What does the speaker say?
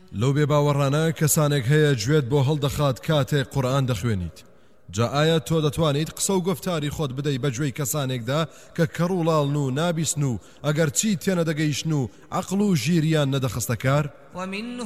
لەو بێباوەڕانە کەسانێک هەیە گوێت بۆ هەڵدەخات کاتێک قورئان دەخوێنیت. جا ئایا تۆ دەتوانیت قسە و گفتاری خۆت بدەی بە گوێی کەسانێکدا کە کەڕ و لاڵن و نابیستن و ئەگەر چی تێنە دەگەیشتن و عەقڵ و ژیریان نەدەخستە کار؟